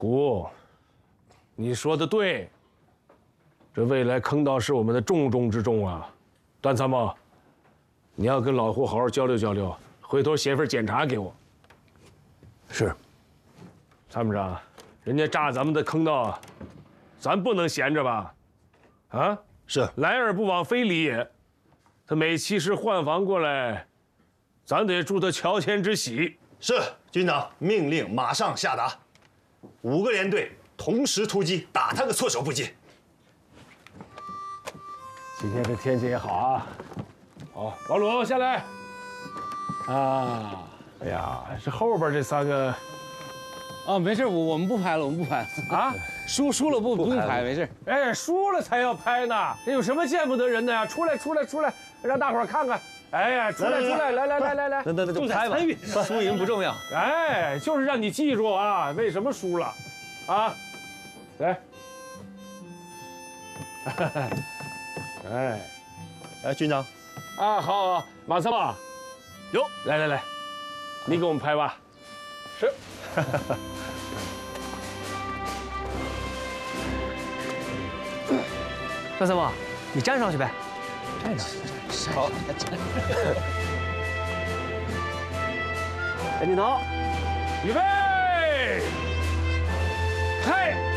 姑，你说的对，这未来坑道是我们的重中之重啊。段参谋，你要跟老胡好好交流交流，回头写份检查给我。 是。 参谋长，人家炸咱们的坑道，咱不能闲着吧？啊？ 是。 来而不往非礼也。他每期是换防过来，咱得祝他乔迁之喜。 是，军长命令马上下达，5个连队同时突击，打他个措手不及。 今天这天气也好啊。好，王鲁下来。啊，哎呀，这后边这3个。 啊，没事，我们不拍了，我们不拍了啊。输了不用拍，没事。 哎，输了才要拍呢，这有什么见不得人的呀？出来，让大伙儿看看。哎呀，出来，来， 那就拍吧，输赢不重要。 哎，就是让你记住啊，为什么输了，啊，来， 哎，军长， 啊，好，马参谋， 有， 来，你给我们拍吧。是。 段参谋，你站上去呗。 站上去。好。 赶紧投， 预备，拍。